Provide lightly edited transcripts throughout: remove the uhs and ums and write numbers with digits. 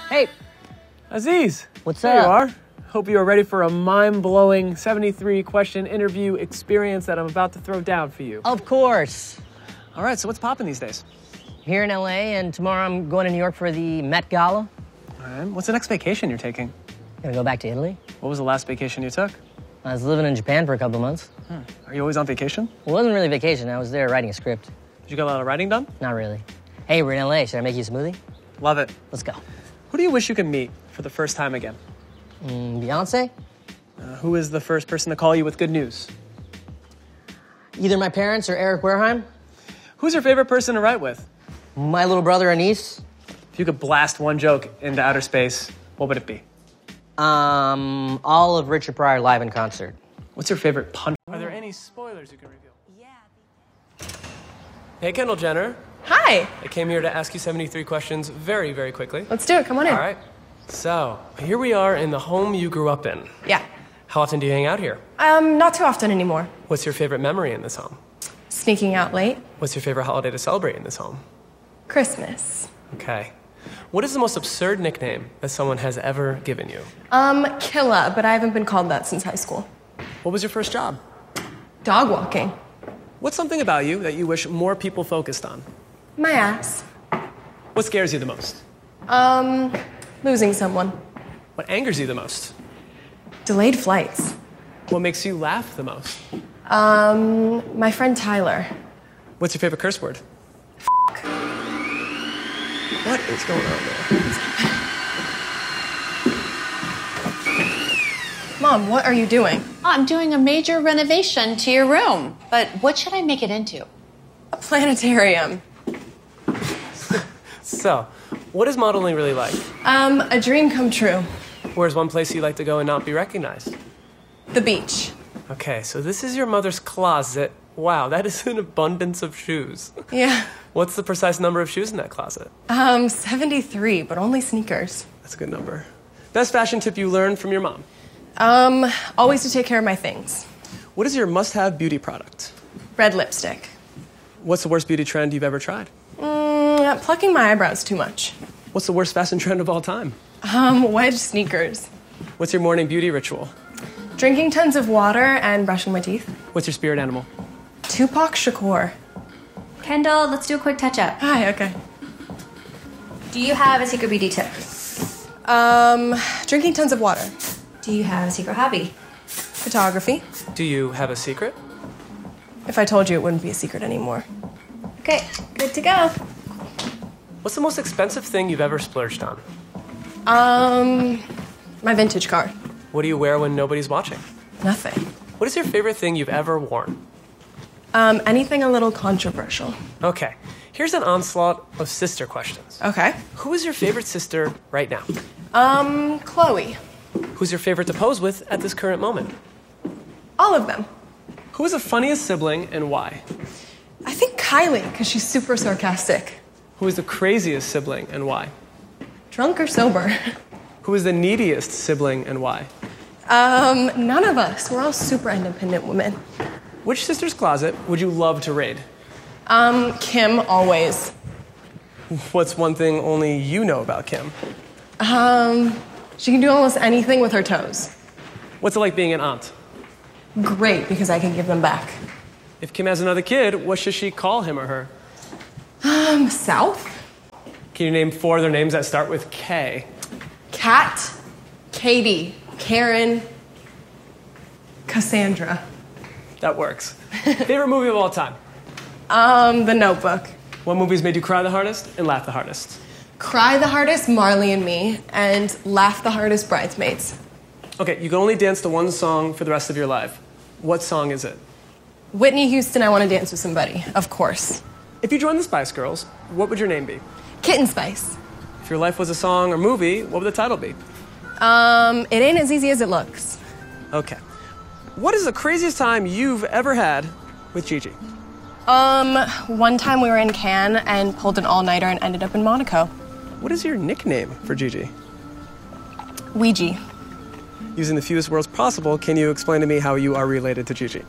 Hey. Aziz. What's there up? You are. Hope you are ready for a mind-blowing 73-question interview experience that I'm about to throw down for you. Of course. All right, so what's poppin' these days? Here in LA, and tomorrow I'm going to New York for the Met Gala. All right, what's the next vacation you're taking? Gonna go back to Italy. What was the last vacation you took? I was living in Japan for a couple months. Are you always on vacation? It wasn't really vacation. I was there writing a script. Did you get a lot of writing done? Not really. Hey, we're in LA. Should I make you a smoothie? Love it. Let's go. Who do you wish you could meet for the first time again? Beyonce? Who is the first person to call you with good news? Either my parents or Eric Wareheim. Who's your favorite person to write with? My little brother Anis. If you could blast one joke into outer space, what would it be? All of Richard Pryor live in concert. What's your favorite punch? Are there any spoilers you can reveal? Yeah. Hey, Kendall Jenner. Hi. I came here to ask you 73 questions very, very quickly. Let's do it. Come on in. All right. So, here we are in the home you grew up in. Yeah. How often do you hang out here? Not too often anymore. What's your favorite memory in this home? Sneaking out late. What's your favorite holiday to celebrate in this home? Christmas. Okay. What is the most absurd nickname that someone has ever given you? Killa, but I haven't been called that since high school. What was your first job? Dog walking. What's something about you that you wish more people focused on? My ass. What scares you the most? Losing someone. What angers you the most? Delayed flights. What makes you laugh the most? My friend Tyler. What's your favorite curse word? What is going on there? Mom, what are you doing? I'm doing a major renovation to your room, but what should I make it into? A planetarium. So, what is modeling really like? A dream come true. Where's one place you like to go and not be recognized? The beach. Okay, so this is your mother's closet. Wow, that is an abundance of shoes. Yeah. What's the precise number of shoes in that closet? 73, but only sneakers. That's a good number. Best fashion tip you learned from your mom? Always to take care of my things. What is your must-have beauty product? Red lipstick. What's the worst beauty trend you've ever tried? Plucking my eyebrows too much. What's the worst fashion trend of all time? Wedge sneakers. What's your morning beauty ritual? Drinking tons of water and brushing my teeth. What's your spirit animal? Tupac Shakur. Kendall, let's do a quick touch-up. Hi, okay. Do you have a secret beauty tip? Drinking tons of water. Do you have a secret hobby? Photography. Do you have a secret? If I told you, it wouldn't be a secret anymore. Okay, good to go. What's the most expensive thing you've ever splurged on? My vintage car. What do you wear when nobody's watching? Nothing. What is your favorite thing you've ever worn? Anything a little controversial. Okay, here's an onslaught of sister questions. Okay. Who is your favorite sister right now? Chloe. Who's your favorite to pose with at this current moment? All of them. Who is the funniest sibling and why? I think Kylie, because she's super sarcastic. Who is the craziest sibling and why? Drunk or sober? Who is the neediest sibling and why? None of us. We're all super independent women. Which sister's closet would you love to raid? Kim, always. What's one thing only you know about Kim? She can do almost anything with her toes. What's it like being an aunt? Great, because I can give them back. If Kim has another kid, what should she call him or her? South? Can you name 4 other names that start with K? Kat, Katie, Karen, Cassandra. That works. Favorite movie of all time? The Notebook. What movies made you cry the hardest and laugh the hardest? Cry the hardest, Marley and Me, and laugh the hardest, Bridesmaids. Okay, you can only dance to one song for the rest of your life. What song is it? Whitney Houston, I Want to Dance with Somebody, of course. If you joined the Spice Girls, what would your name be? Kitten Spice. If your life was a song or movie, what would the title be? It ain't as easy as it looks. Okay. What is the craziest time you've ever had with Gigi? One time we were in Cannes and pulled an all-nighter and ended up in Monaco. What is your nickname for Gigi? Ouija. Using the fewest words possible, can you explain to me how you are related to Gigi?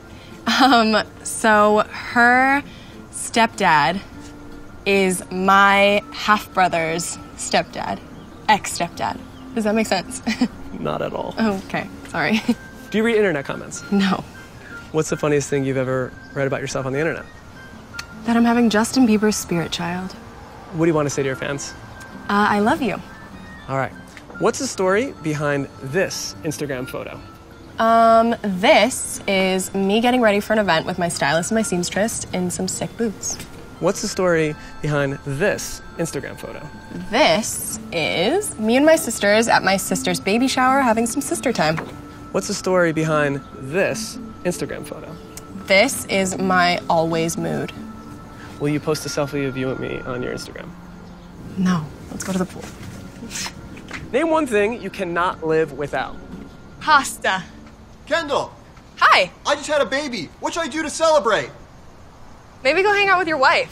So her stepdad is my half-brother's stepdad. Ex-stepdad. Does that make sense? Not at all. Oh, okay. Sorry. Do you read internet comments? No. What's the funniest thing you've ever read about yourself on the internet? That I'm having Justin Bieber's spirit child. What do you want to say to your fans? I love you. All right. What's the story behind this Instagram photo? This is me getting ready for an event with my stylist and my seamstress in some sick boots. What's the story behind this Instagram photo? This is me and my sisters at my sister's baby shower having some sister time. What's the story behind this Instagram photo? This is my always mood. Will you post a selfie of you and me on your Instagram? No, let's go to the pool. Name one thing you cannot live without. Pasta. Kendall, Hi. I just had a baby. What should I do to celebrate? Maybe go hang out with your wife.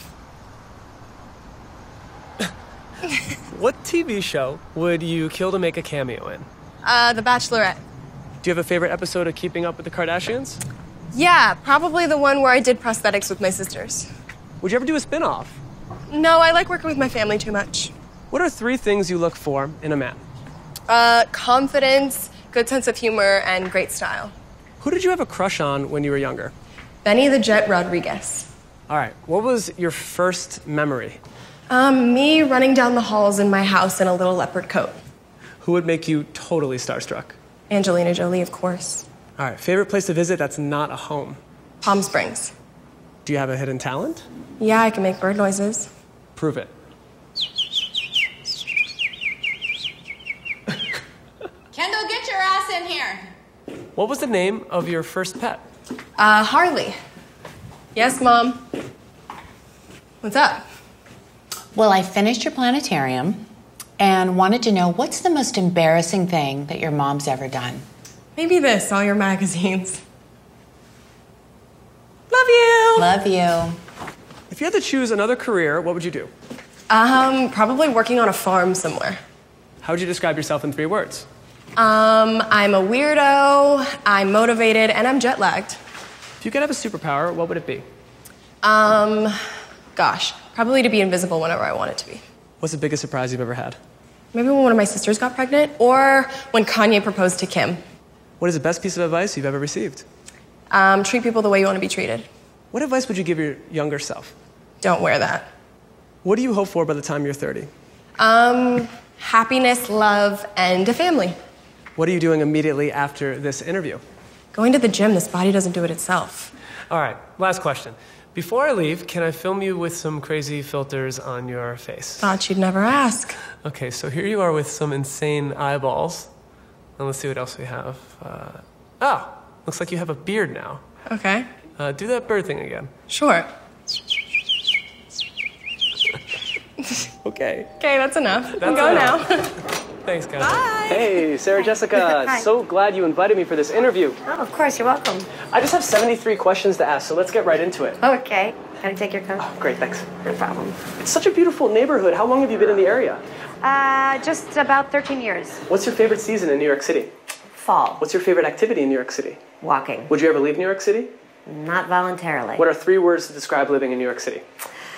What TV show would you kill to make a cameo in? The Bachelorette. Do you have a favorite episode of Keeping Up with the Kardashians? Yeah, probably the one where I did prosthetics with my sisters. Would you ever do a spin-off? No, I like working with my family too much. What are 3 things you look for in a man? Confidence, good sense of humor, and great style. Who did you have a crush on when you were younger? Benny the Jet Rodriguez. All right, what was your first memory? Me running down the halls in my house in a little leopard coat. Who would make you totally starstruck? Angelina Jolie, of course. All right, favorite place to visit that's not a home? Palm Springs. Do you have a hidden talent? Yeah, I can make bird noises. Prove it. Kendall, get your ass in here. What was the name of your first pet? Harley. Yes, Mom. What's up? Well, I finished your planetarium and wanted to know what's the most embarrassing thing that your mom's ever done? Maybe this, all your magazines. Love you. Love you. If you had to choose another career, what would you do? Probably working on a farm somewhere. How would you describe yourself in 3 words? I'm a weirdo, I'm motivated, and I'm jet lagged. If you could have a superpower, what would it be? Gosh, probably to be invisible whenever I want it to be. What's the biggest surprise you've ever had? Maybe when one of my sisters got pregnant, or when Kanye proposed to Kim. What is the best piece of advice you've ever received? Treat people the way you want to be treated. What advice would you give your younger self? Don't wear that. What do you hope for by the time you're 30? Happiness, love, and a family. What are you doing immediately after this interview? Going to the gym, this body doesn't do it itself. All right, last question. Before I leave, can I film you with some crazy filters on your face? Thought you'd never ask. Okay, so here you are with some insane eyeballs. And let's see what else we have. Looks like you have a beard now. Okay. Do that bird thing again. Sure. Okay. Okay, that's enough. That's Go enough. now. Thanks, guys. Bye. Hey, Sarah Jessica. Hi. So glad you invited me for this interview. Oh, of course, you're welcome. I just have 73 questions to ask, so let's get right into it. Okay. Can I take your coat? Great, thanks. No problem. It's such a beautiful neighborhood. How long have you been in the area? Just about 13 years. What's your favorite season in New York City? Fall. What's your favorite activity in New York City? Walking. Would you ever leave New York City? Not voluntarily. What are 3 words to describe living in New York City?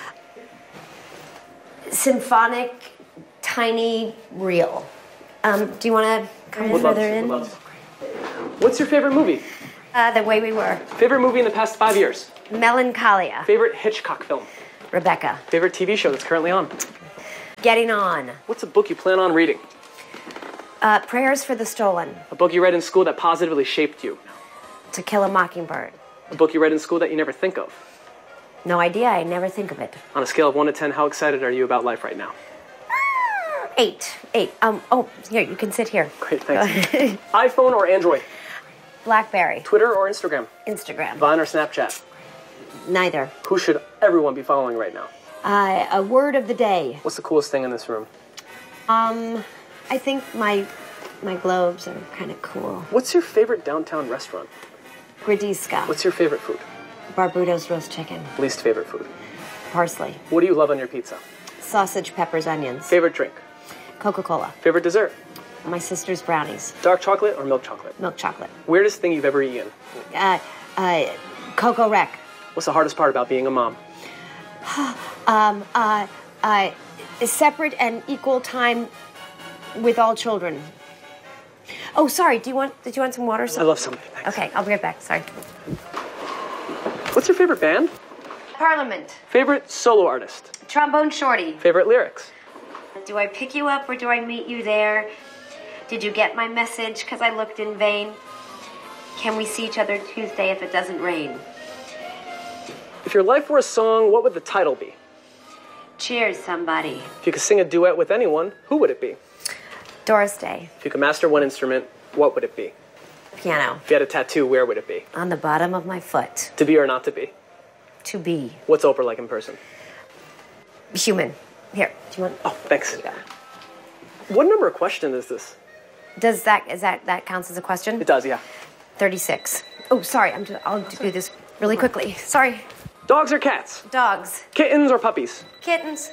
Symphonic, tiny, real. Do you want to come further in? Would love to. What's your favorite movie? The Way We Were. Favorite movie in the past 5 years? Melancholia. Favorite Hitchcock film? Rebecca. Favorite TV show that's currently on? Getting On. What's a book you plan on reading? Prayers for the Stolen. A book you read in school that positively shaped you? To Kill a Mockingbird. A book you read in school that you never think of? No idea. I never think of it. On a scale of 1 to 10, how excited are you about life right now? 8. Here, you can sit here. Great, thanks. iPhone or Android? Blackberry. Twitter or Instagram? Instagram. Vine or Snapchat? Neither. Who should everyone be following right now? A word of the day. What's the coolest thing in this room? I think my globes are kind of cool. What's your favorite downtown restaurant? Gradiska. What's your favorite food? Barbudos roast chicken. Least favorite food? Parsley. What do you love on your pizza? Sausage, peppers, onions. Favorite drink? Coca-Cola. Favorite dessert? My sister's brownies. Dark chocolate or milk chocolate? Milk chocolate. Weirdest thing you've ever eaten? Coco Rec. What's the hardest part about being a mom? Separate and equal time with all children. Oh, sorry. Did you want some water? I love somebody. Thanks. Okay, I'll be right back. Sorry. What's your favorite band? Parliament. Favorite solo artist? Trombone Shorty. Favorite lyrics? Do I pick you up or do I meet you there? Did you get my message? Because I looked in vain. Can we see each other Tuesday if it doesn't rain? If your life were a song, what would the title be? Cheers, somebody. If you could sing a duet with anyone, who would it be? Doris Day. If you could master one instrument, what would it be? Piano. If you had a tattoo, where would it be? On the bottom of my foot. To be or not to be? To be. What's Oprah like in person? Human. Here, do you want? Oh, thanks. Here you go. What number of question is this? Does that counts as a question? It does, yeah. 36. Oh, sorry. I'll do this really quickly. Sorry. Dogs or cats? Dogs. Kittens or puppies? Kittens.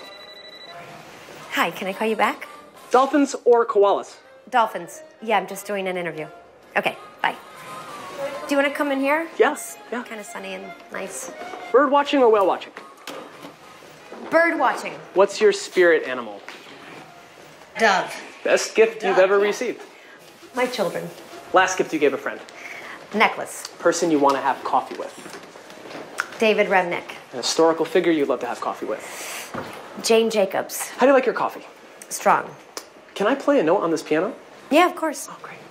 Hi, can I call you back? Dolphins or koalas? Dolphins. Yeah, I'm just doing an interview. Okay, bye. Do you want to come in here? Yes, yeah. Kind of sunny and nice. Bird watching or whale watching? Bird watching. What's your spirit animal? Dove. Best gift you've ever received? My children. Last gift you gave a friend? Necklace. Person you want to have coffee with? David Remnick. An historical figure you'd love to have coffee with? Jane Jacobs. How do you like your coffee? Strong. Can I play a note on this piano? Yeah, of course. Oh, great.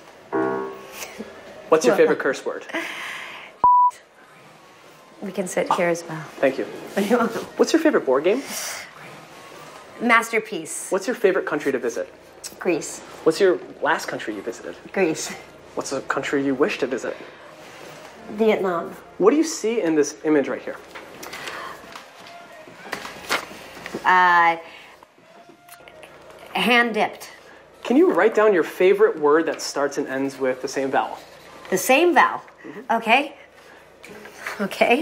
What's your favorite curse word? We can sit here as well. Thank you. What's your favorite board game? Masterpiece. What's your favorite country to visit? Greece. What's your last country you visited? Greece. What's a country you wish to visit? Vietnam. What do you see in this image right here? Hand dipped. Can you write down your favorite word that starts and ends with the same vowel? The same vowel. Okay. Okay.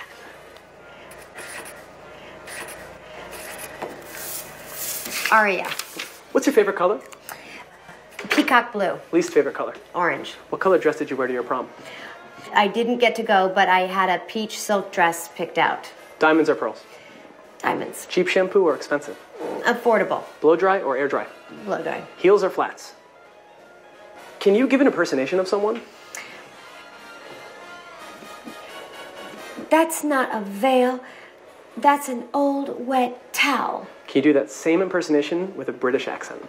Aria. What's your favorite color? Peacock blue. Least favorite color? Orange. What color dress did you wear to your prom? I didn't get to go, but I had a peach silk dress picked out. Diamonds or pearls? Diamonds. Cheap shampoo or expensive? Affordable. Blow dry or air dry? Blow dry. Heels or flats? Can you give an impersonation of someone? That's not a veil. That's an old wet towel. Can you do that same impersonation with a British accent?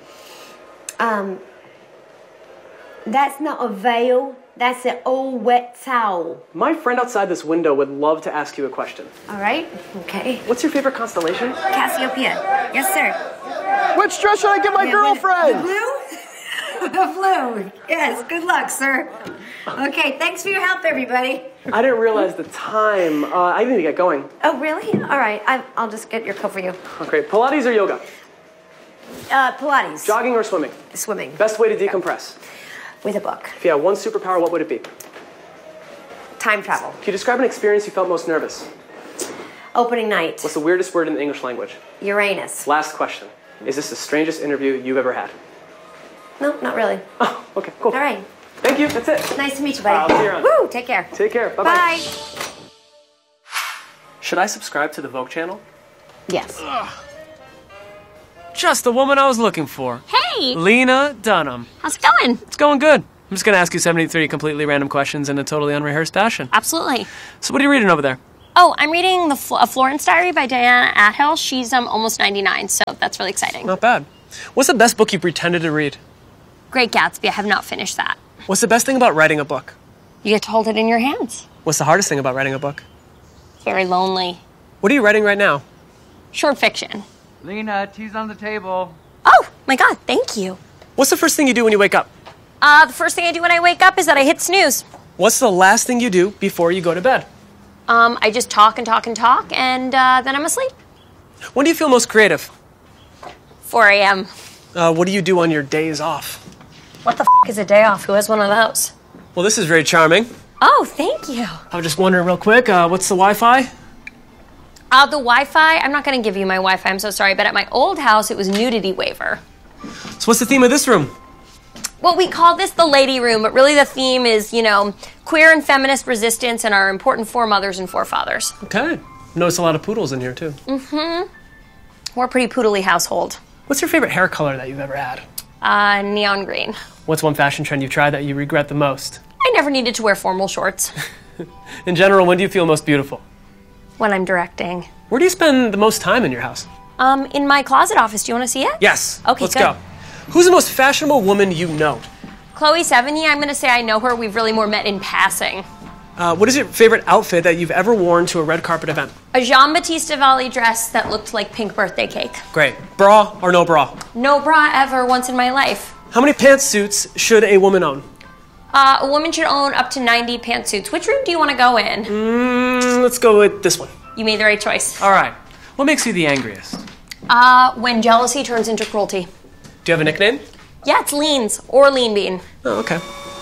That's not a veil. That's an old wet towel. My friend outside this window would love to ask you a question. All right. Okay. What's your favorite constellation? Cassiopeia. Yes, sir. Which dress should I get my girlfriend? Blue? The blue. Yes. Good luck, sir. Okay. Thanks for your help, everybody. I didn't realize the time. I need to get going. Oh, really? All right. I'll just get your coat for you. Oh, great. Pilates or yoga? Pilates. Jogging or swimming? Swimming. Best way to decompress? With a book. If you had one superpower, what would it be? Time travel. Can you describe an experience you felt most nervous? Opening night. What's the weirdest word in the English language? Uranus. Last question. Is this the strangest interview you've ever had? No, not really. Oh, okay, cool. All right. Thank you. That's it. Nice to meet you, buddy. I'll see you around. Woo! Take care. Take care. Bye-bye. Bye. Should I subscribe to the Vogue channel? Yes. Just the woman I was looking for. Hey! Lena Dunham. How's it going? It's going good. I'm just going to ask you 73 completely random questions in a totally unrehearsed fashion. Absolutely. So what are you reading over there? Oh, I'm reading A Florence Diary by Diana Athill. She's almost 99, so that's really exciting. Not bad. What's the best book you pretended to read? Great Gatsby. I have not finished that. What's the best thing about writing a book? You get to hold it in your hands. What's the hardest thing about writing a book? Very lonely. What are you writing right now? Short fiction. Lena, tea's on the table. Oh, my God, thank you. What's the first thing you do when you wake up? The first thing I do when I wake up is that I hit snooze. What's the last thing you do before you go to bed? I just talk and talk and talk, and then I'm asleep. When do you feel most creative? 4 a.m. What do you do on your days off? What the is a day off? Who has one of those? Well, this is very charming. Oh, thank you. I was just wondering real quick, what's the Wi-Fi? The Wi-Fi, I'm not going to give you my Wi-Fi, I'm so sorry, but at my old house, it was nudity waiver. So what's the theme of this room? Well, we call this the lady room, but really the theme is, queer and feminist resistance and our important foremothers and forefathers. Okay. Notice a lot of poodles in here, too. Mm-hmm. We're a pretty poodly household. What's your favorite hair color that you've ever had? Neon green. What's one fashion trend you've tried that you regret the most? I never needed to wear formal shorts. In general, when do you feel most beautiful? When I'm directing. Where do you spend the most time in your house? In my closet office. Do you want to see it? Yes. Okay, Let's good. go. Who's the most fashionable woman you know? Chloe Sevigny, I'm going to say I know her. We've really more met in passing. What is your favorite outfit that you've ever worn to a red carpet event? A Jean-Baptiste Valli dress that looked like pink birthday cake. Great. Bra or no bra? No bra ever once in my life. How many pantsuits should a woman own? A woman should own up to 90 pantsuits. Which room do you want to go in? Let's go with this one. You made the right choice. All right. What makes you the angriest? When jealousy turns into cruelty. Do you have a nickname? Yeah, it's Leans or Lean Bean. Oh, okay.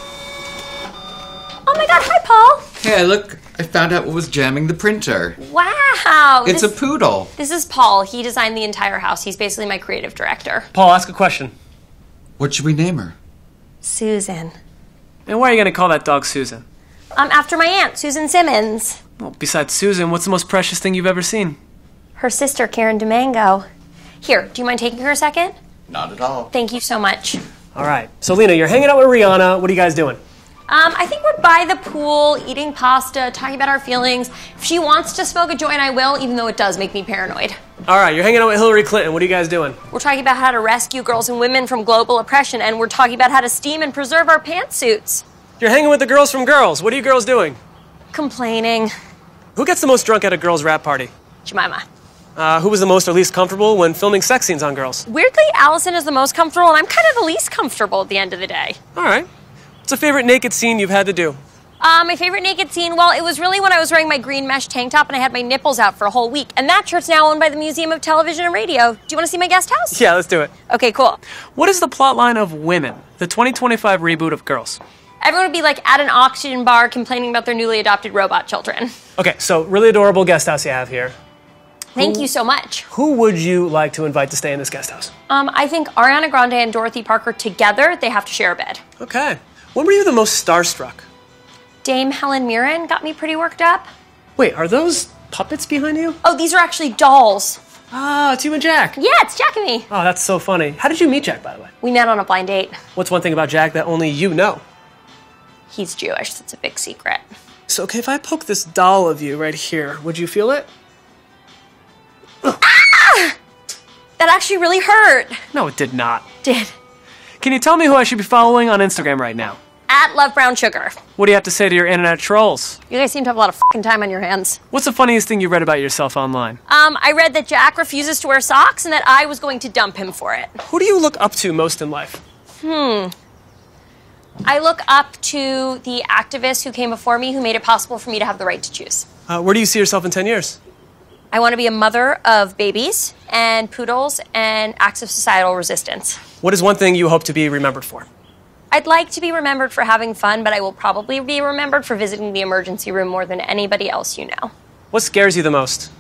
Oh my God, hi Paul. Hey, look, I found out what was jamming the printer. Wow. It's a poodle. This is Paul. He designed the entire house. He's basically my creative director. Paul, ask a question. What should we name her? Susan. And why are you going to call that dog Susan? After my aunt, Susan Simmons. Well, besides Susan, what's the most precious thing you've ever seen? Her sister, Karen Domingo. Here, do you mind taking her a second? Not at all. Thank you so much. All right. So, Lena, you're hanging out with Rihanna. What are you guys doing? I think we're by the pool, eating pasta, talking about our feelings. If she wants to smoke a joint, I will, even though it does make me paranoid. All right. You're hanging out with Hillary Clinton. What are you guys doing? We're talking about how to rescue girls and women from global oppression, and we're talking about how to steam and preserve our pantsuits. You're hanging with the girls from Girls. What are you girls doing? Complaining. Who gets the most drunk at a girls' rap party? Jemima. Who was the most or least comfortable when filming sex scenes on Girls? Weirdly, Allison is the most comfortable, and I'm kind of the least comfortable at the end of the day. All right. What's a favorite naked scene you've had to do? My favorite naked scene, well, it was really when I was wearing my green mesh tank top and I had my nipples out for a whole week. And that shirt's now owned by the Museum of Television and Radio. Do you want to see my guest house? Yeah, let's do it. Okay, cool. What is the plot line of Women, the 2025 reboot of Girls? Everyone would be like at an oxygen bar complaining about their newly adopted robot children. Okay, so really adorable guest house you have here. Thank you so much. Who would you like to invite to stay in this guest house? I think Ariana Grande and Dorothy Parker together, they have to share a bed. Okay. When were you the most starstruck? Dame Helen Mirren got me pretty worked up. Wait, are those puppets behind you? Oh, these are actually dolls. Ah, it's you and Jack. Yeah, it's Jack and me. Oh, that's so funny. How did you meet Jack, by the way? We met on a blind date. What's one thing about Jack that only you know? He's Jewish. That's a big secret. So, okay, if I poke this doll of you right here, would you feel it? Ah! That actually really hurt. No, it did not. Did. Can you tell me who I should be following on Instagram right now? At Love Brown Sugar. What do you have to say to your internet trolls? You guys seem to have a lot of fucking time on your hands. What's the funniest thing you read about yourself online? I read that Jack refuses to wear socks and that I was going to dump him for it. Who do you look up to most in life? I look up to the activists who came before me who made it possible for me to have the right to choose. Where do you see yourself in 10 years? I want to be a mother of babies and poodles and acts of societal resistance. What is one thing you hope to be remembered for? I'd like to be remembered for having fun, but I will probably be remembered for visiting the emergency room more than anybody else you know. What scares you the most?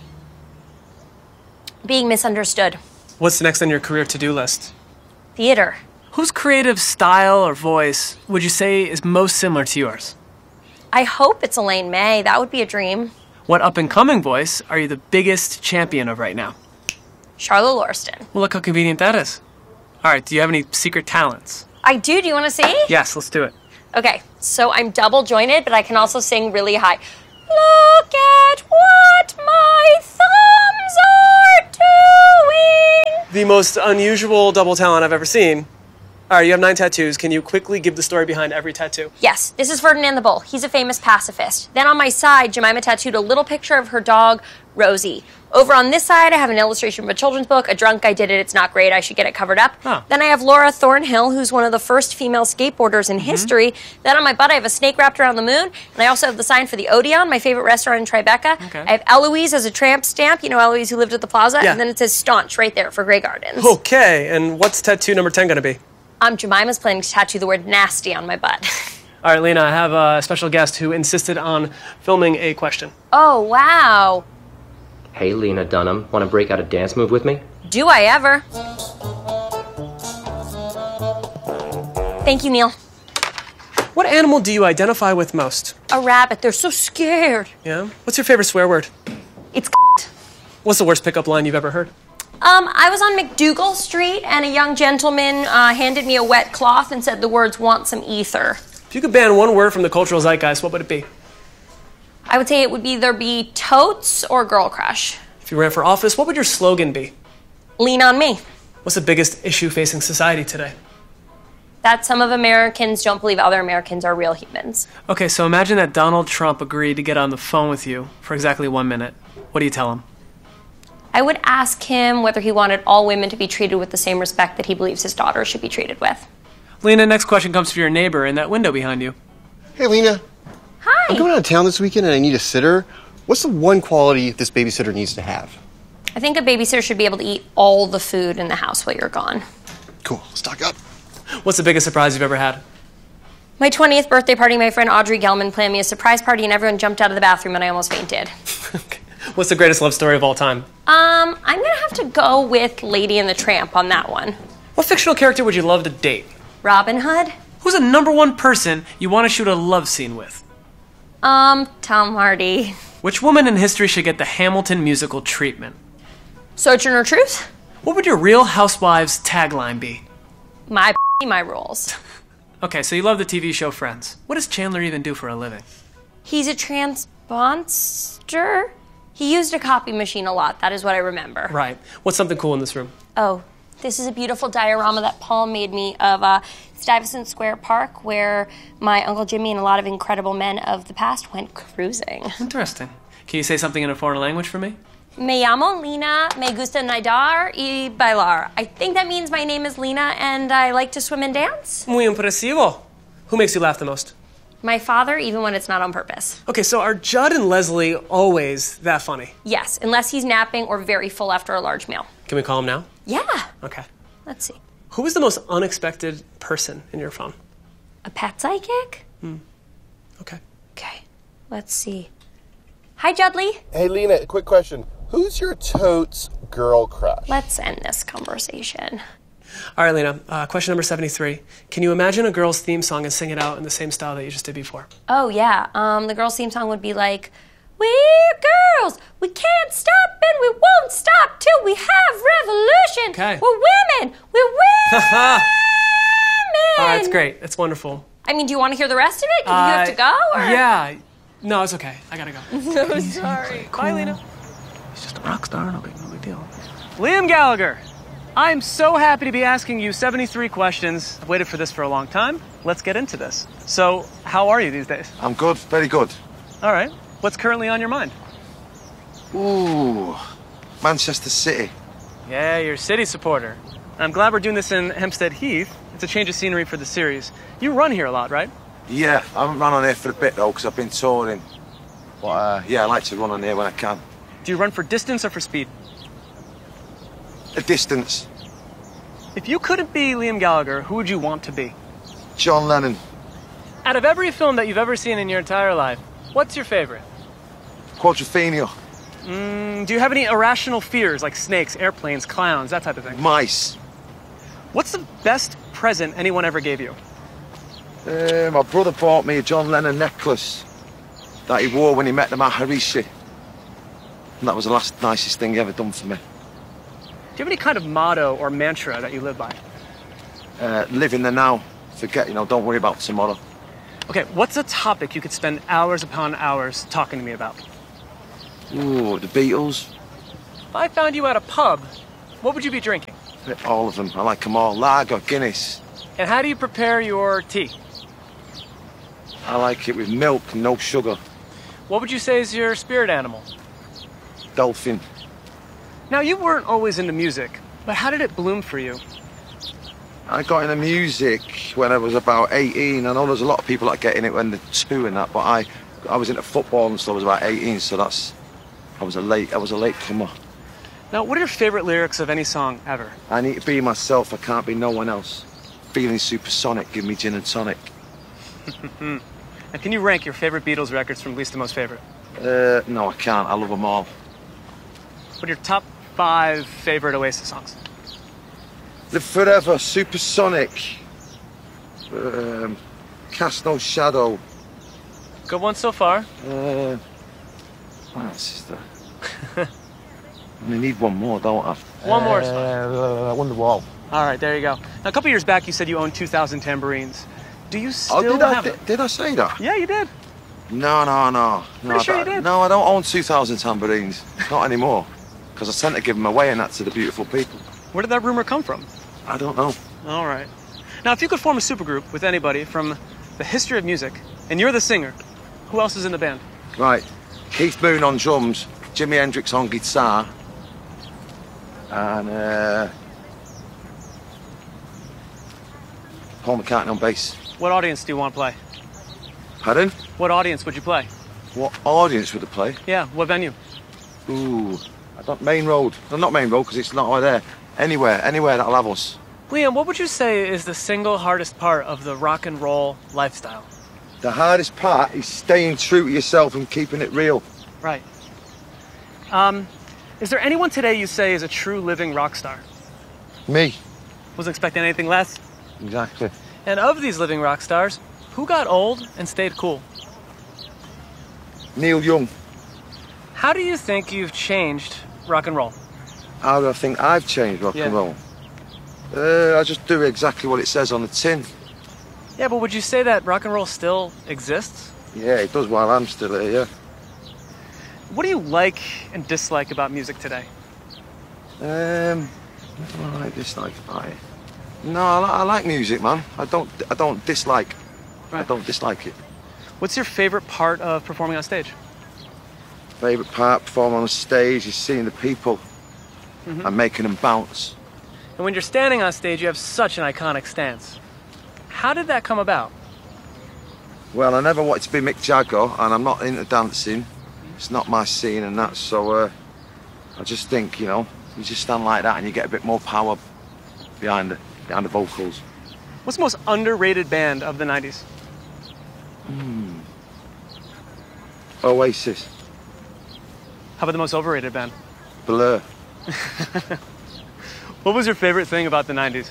Being misunderstood. What's next on your career to-do list? Theater. Whose creative style or voice would you say is most similar to yours? I hope it's Elaine May. That would be a dream. What up-and-coming voice are you the biggest champion of right now? Charlotte Lorston. Well, look how convenient that is. All right, do you have any secret talents? I do. Do you want to see? Yes, let's do it. Okay, so I'm double jointed, but I can also sing really high. Look at what my thumbs are doing. The most unusual double talent I've ever seen. All right, you have 9 tattoos. Can you quickly give the story behind every tattoo? Yes, this is Ferdinand the Bull. He's a famous pacifist. Then on my side, Jemima tattooed a little picture of her dog, Rosie. Over on this side, I have an illustration from a children's book. A drunk guy did it. It's not great. I should get it covered up. Huh. Then I have Laura Thornhill, who's one of the first female skateboarders in history. Then on my butt, I have a snake wrapped around the moon. And I also have the sign for the Odeon, my favorite restaurant in Tribeca. Okay. I have Eloise as a tramp stamp. You know Eloise who lived at the plaza? Yeah. And then it says Staunch right there for Grey Gardens. Okay, and what's tattoo number 10 gonna be? Jemima's planning to tattoo the word nasty on my butt. All right, Lena, I have a special guest who insisted on filming a question. Oh, wow. Hey, Lena Dunham, want to break out a dance move with me? Do I ever? Thank you, Neil. What animal do you identify with most? A rabbit. They're so scared. Yeah? What's your favorite swear word? It's What's the worst pickup line you've ever heard? I was on McDougal Street and a young gentleman handed me a wet cloth and said the words, "Want some ether." If you could ban one word from the cultural zeitgeist, what would it be? I would say it would either be totes or girl crush. If you ran for office, what would your slogan be? Lean on me. What's the biggest issue facing society today? That some of Americans don't believe other Americans are real humans. Okay, so imagine that Donald Trump agreed to get on the phone with you for exactly 1 minute. What do you tell him? I would ask him whether he wanted all women to be treated with the same respect that he believes his daughter should be treated with. Lena, next question comes from your neighbor in that window behind you. Hey, Lena. Hi. I'm going out of town this weekend and I need a sitter. What's the one quality this babysitter needs to have? I think a babysitter should be able to eat all the food in the house while you're gone. Cool. Stock up. What's the biggest surprise you've ever had? My 20th birthday party, my friend Audrey Gelman planned me a surprise party and everyone jumped out of the bathroom and I almost fainted. What's the greatest love story of all time? I'm gonna have to go with Lady and the Tramp on that one. What fictional character would you love to date? Robin Hood? Who's the #1 person you want to shoot a love scene with? Tom Hardy. Which woman in history should get the Hamilton musical treatment? Sojourner Truth? What would your Real Housewives tagline be? My rules. Okay, so you love the TV show Friends. What does Chandler even do for a living? He's a transponder? He used a copy machine a lot, that is what I remember. Right. What's something cool in this room? Oh, this is a beautiful diorama that Paul made me of Stuyvesant Square Park, where my Uncle Jimmy and a lot of incredible men of the past went cruising. Interesting. Can you say something in a foreign language for me? Me llamo Lena, me gusta nadar y bailar. I think that means my name is Lena and I like to swim and dance. Muy impresivo. Who makes you laugh the most? My father, even when it's not on purpose. Okay, so are Judd and Leslie always that funny? Yes, unless he's napping or very full after a large meal. Can we call him now? Yeah. Okay. Let's see. Who is the most unexpected person in your phone? A pet psychic? Okay. Okay. Let's see. Hi, Judley. Hey, Lena, quick question. Who's your totes girl crush? Let's end this conversation. All right, Lena, question number 73. Can you imagine a girl's theme song and sing it out in the same style that you just did before? Oh, yeah. The girl's theme song would be like, "We're girls, we can't stop and we won't stop till we have revolution. Okay. We're women, we're women." That's great. That's wonderful. I mean, do you want to hear the rest of it? Do you have to go? Or? Yeah. No, it's okay. I gotta go. So sorry. Bye, Lena. He's just a rock star. No big deal. Liam Gallagher. I'm so happy to be asking you 73 questions. I've waited for this for a long time. Let's get into this. So, how are you these days? I'm good, very good. All right. What's currently on your mind? Ooh, Manchester City. Yeah, you're a City supporter. I'm glad we're doing this in Hempstead Heath. It's a change of scenery for the series. You run here a lot, right? Yeah, I haven't run on here for a bit though, because I've been touring. But yeah, I like to run on here when I can. Do you run for distance or for speed? A distance. If you couldn't be Liam Gallagher, who would you want to be? John Lennon. Out of every film that you've ever seen in your entire life, what's your favorite? Quadrophenia. Do you have any irrational fears like snakes, airplanes, clowns, that type of thing? Mice. What's the best present anyone ever gave you? My brother bought me a John Lennon necklace that he wore when he met the Maharishi. And that was the nicest thing he ever done for me. Do you have any kind of motto or mantra that you live by? Live in the now. Forget, don't worry about tomorrow. Okay, what's a topic you could spend hours upon hours talking to me about? Ooh, the Beatles. If I found you at a pub, what would you be drinking? All of them. I like them all. Lager, Guinness. And how do you prepare your tea? I like it with milk and no sugar. What would you say is your spirit animal? Dolphin. Now, you weren't always into music, but how did it bloom for you? I got into music when I was about 18. I know there's a lot of people that get in it when they're 2 and that, but I was into football and stuff. I was about 18, so I was a late comer. Now, what are your favorite lyrics of any song ever? I need to be myself. I can't be no one else. Feeling supersonic. Give me gin and tonic. And can you rank your favorite Beatles records from least to most favorite? No, I can't. I love them all. What are your top 5 favorite Oasis songs? Live Forever, Supersonic, Cast No Shadow. Good one so far. What else is there? I need one more, don't I? One more is fine. Wonderwall. All right, there you go. Now, a couple years back, you said you owned 2,000 tambourines. Do you still Oh, have did I say that? Yeah, you did. No. Pretty sure you did. No, I don't own 2,000 tambourines. Not anymore. Because I tend to give them away and that to the beautiful people. Where did that rumor come from? I don't know. All right. Now, if you could form a supergroup with anybody from the history of music, and you're the singer, who else is in the band? Right. Keith Moon on drums, Jimi Hendrix on guitar, and Paul McCartney on bass. What audience do you want to play? Pardon? What audience would you play? What audience would I play? Yeah, what venue? Ooh, I don't, Main Road. No, not Main Road, because it's not right there. Anywhere that'll have us. Liam, what would you say is the single hardest part of the rock and roll lifestyle? The hardest part is staying true to yourself and keeping it real. Right. Is there anyone today you say is a true living rock star? Me. Wasn't expecting anything less. Exactly. And of these living rock stars, who got old and stayed cool? Neil Young. How do you think you've changed rock and roll? How do I think I've changed rock and roll? I just do exactly what it says on the tin. Yeah, but would you say that rock and roll still exists? Yeah, it does while I'm still here, yeah. What do you like and dislike about music today? What do I like, dislike about it? No, I like music, man. I don't dislike. Right. I don't dislike it. What's your favorite part of performing on stage? Favorite part performing on stage is seeing the people and making them bounce. And when you're standing on stage, you have such an iconic stance. How did that come about? Well, I never wanted to be Mick Jagger, and I'm not into dancing. It's not my scene and that, so I just think, you know, you just stand like that and you get a bit more power behind the vocals. What's the most underrated band of the 90s? Oasis. How about the most overrated band? Blur. What was your favorite thing about the 90s?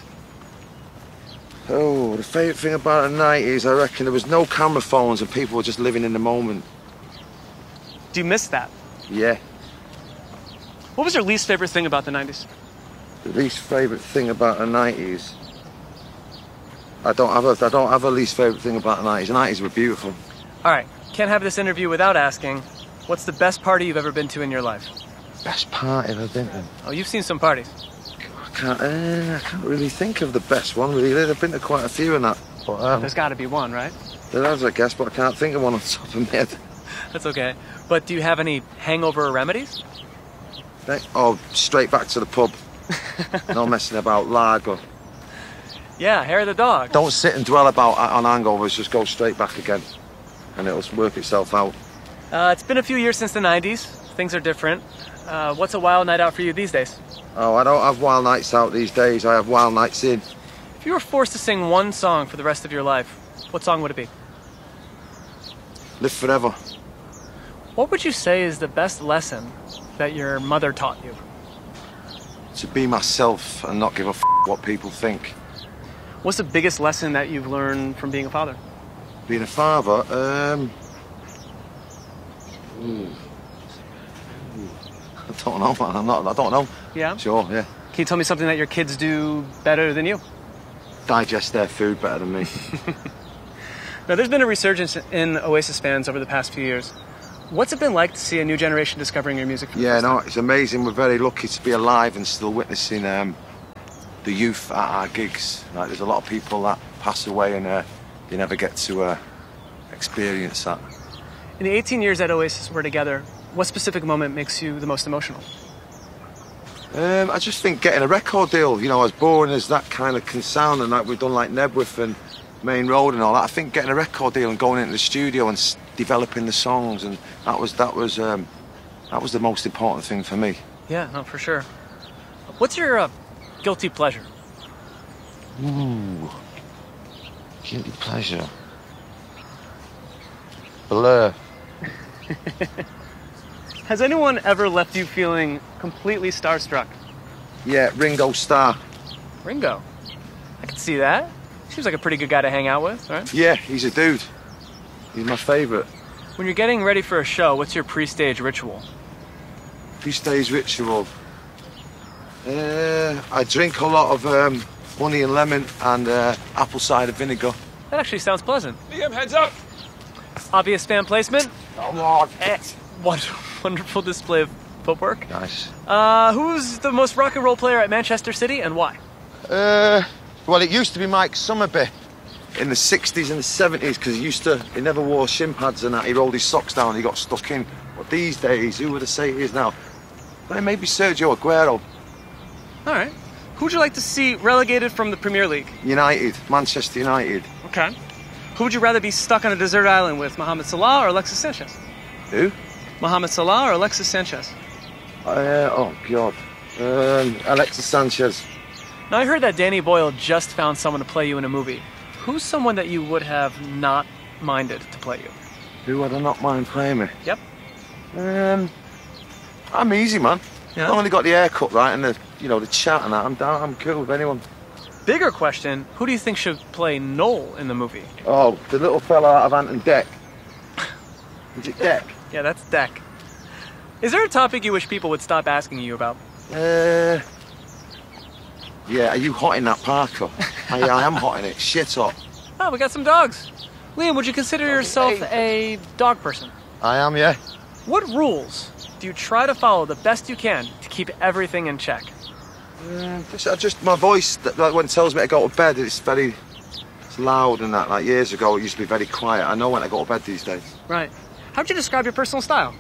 Oh, the favourite thing about the 90s, I reckon there was no camera phones and people were just living in the moment. Do you miss that? Yeah. What was your least favorite thing about the 90s? The least favourite thing about the 90s? I don't have a least favourite thing about the 90s. The 90s were beautiful. All right, can't have this interview without asking, what's the best party you've ever been to in your life? Best party I've ever been to? Oh, you've seen some parties. I can't really think of the best one, really. I've been to quite a few in that. But, there's got to be one, right? There has, I guess, but I can't think of one on the top of my head. That's okay. But do you have any hangover remedies? Oh, straight back to the pub. No messing about, lager. Yeah, hair of the dog. Don't sit and dwell about on hangovers, just go straight back again. And it'll work itself out. It's been a few years since the 90s. Things are different. What's a wild night out for you these days? Oh, I don't have wild nights out these days. I have wild nights in. If you were forced to sing one song for the rest of your life, what song would it be? Live Forever. What would you say is the best lesson that your mother taught you? To be myself and not give a what people think. What's the biggest lesson that you've learned from being a father? Being a father, I don't know, man. I don't know. Yeah? Sure, yeah. Can you tell me something that your kids do better than you? Digest their food better than me. Now, there's been a resurgence in Oasis fans over the past few years. What's it been like to see a new generation discovering your music? Yeah, no, it's amazing. We're very lucky to be alive and still witnessing the youth at our gigs. Like, there's a lot of people that pass away and you never get to experience that. In the 18 years that Oasis were together, what specific moment makes you the most emotional? I just think getting a record deal, you know, as boring as that kind of can sound, and like we've done like Nebworth and Main Road and all that, I think getting a record deal and going into the studio and developing the songs, and that was the most important thing for me. Yeah, no, for sure. What's your guilty pleasure? Ooh, guilty pleasure. Blur. Has anyone ever left you feeling completely starstruck? Yeah, Ringo Starr. Ringo? I can see that. Seems like a pretty good guy to hang out with, right? Yeah, he's a dude. He's my favourite. When you're getting ready for a show, what's your pre-stage ritual? Pre-stage ritual? I drink a lot of honey and lemon and apple cider vinegar. That actually sounds pleasant. Liam, heads up! Obvious fan placement. Come on. Wonderful display of footwork. Nice. Who's the most rock and roll player at Manchester City and why? Well, it used to be Mike Summerby in the 60s and the 70s because he never wore shin pads and that. He rolled his socks down and he got stuck in. But these days, who would I say it is now? Well, maybe Sergio Aguero. All right. Who'd you like to see relegated from the Premier League? United. Manchester United. Okay. Who would you rather be stuck on a desert island with, Mohamed Salah or Alexis Sanchez? Who? Mohamed Salah or Alexis Sanchez? Oh, God. Alexis Sanchez. Now, I heard that Danny Boyle just found someone to play you in a movie. Who's someone that you would have not minded to play you? Who would I not mind playing me? Yep. I'm easy, man. Yeah? I've only got the haircut right and the chat and that. I'm cool with anyone. Bigger question, who do you think should play Noel in the movie? Oh, the little fella out of Ant and Dec. Is it Dec? Yeah, that's Dec. Is there a topic you wish people would stop asking you about? Yeah, are you hot in that Parker? I am hot in it. Shit hot. Oh, we got some dogs. Liam, would you consider yourself a dog person? I am, yeah. What rules do you try to follow the best you can to keep everything in check? Just my voice, like when it tells me to go to bed, it's loud and that. Like years ago, it used to be very quiet. I know when I go to bed these days. Right. How would you describe your personal style?